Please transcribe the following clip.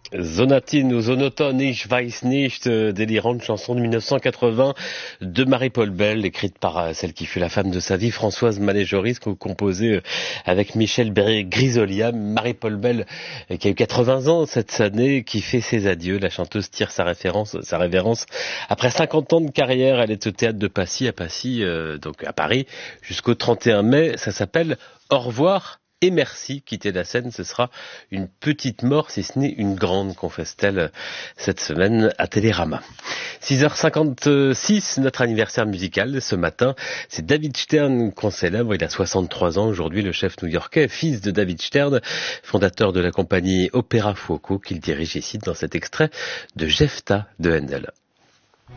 Sonatin ou Sonoton, Ich weiß nicht, délirante chanson de 1980 de Marie-Paul Bell, écrite par celle qui fut la femme de sa vie, Françoise Mallet-Joris, composée avec Michel Grisolia. Marie-Paul Bell, qui a eu 80 ans cette année, qui fait ses adieux. La chanteuse tire sa révérence. Après 50 ans de carrière, elle est au théâtre de Passy, donc à Paris, jusqu'au 31 mai. Ça s'appelle Au revoir et merci. Quitter la scène, ce sera une petite mort, si ce n'est une grande, confesse-t-elle cette semaine à Télérama. 6h56, notre anniversaire musical ce matin, c'est David Stern qu'on célèbre. Il a 63 ans aujourd'hui, le chef new-yorkais, fils de David Stern, fondateur de la compagnie Opéra Fuoco, qu'il dirige ici dans cet extrait de Jefta de Handel.